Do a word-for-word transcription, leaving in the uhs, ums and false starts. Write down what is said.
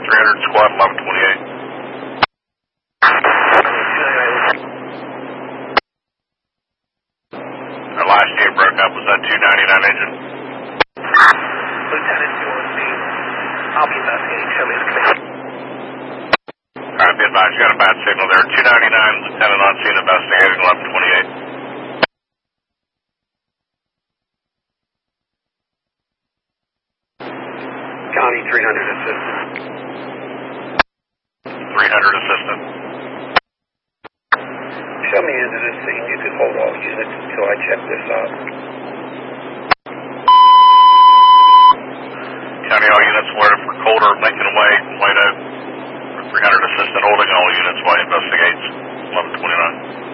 three hundred, squad eleven twenty-eight. Our last unit broke up. Was that two ninety-nine engine? Lieutenant, you will see. I'll be investigating. Show me the command. Alright, be advised, you got a bad signal there. two ninety-nine, Lieutenant on scene investigating eleven twenty-eight. County three hundred assistant. three hundred assistant. Show me into the scene. You can hold all units until I check this out. County, all units alerted for Colder, Lincoln Way, Plato. three hundred assistant holding all units while he investigates eleven twenty-nine.